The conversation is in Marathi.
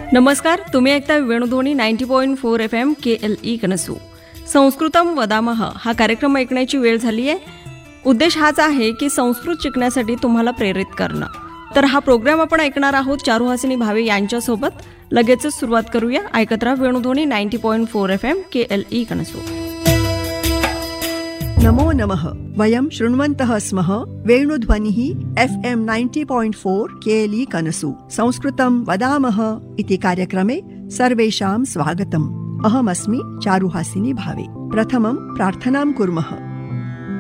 नमस्कार, तुम्ही ऐकता वेणुध्वनी 90.4 FM KLE कनसू. संस्कृतम वदामः हा कार्यक्रम ऐकण्याची वेळ झाली आहे. उद्देश हाच आहे की संस्कृत शिकण्यासाठी तुम्हाला प्रेरित करणं. तर हा प्रोग्राम आपण ऐकणार आहोत चारुहासिनी भावे यांच्यासोबत. लगेचच सुरुवात करूया. ऐकत राहा वेणुध्वनी 90.4 FM KLE कनसू. नमो नमः. वयं शृण्वन्तः स्मः वेणुध्वनिः FM 90.4 KLE कनसु. संस्कृतं वदामः इति कार्यक्रमे सर्वेषां स्वागतम्. अहमस्मि चारुहासिनी भावे. प्रथमं प्रार्थनां कुर्मः.